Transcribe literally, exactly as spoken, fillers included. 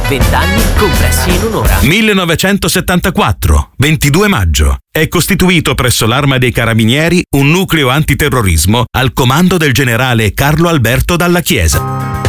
Vent'anni compressi in un'ora. millenovecentosettantaquattro, ventidue maggio. È costituito presso l'Arma dei Carabinieri un nucleo antiterrorismo al comando del generale Carlo Alberto Dalla Chiesa.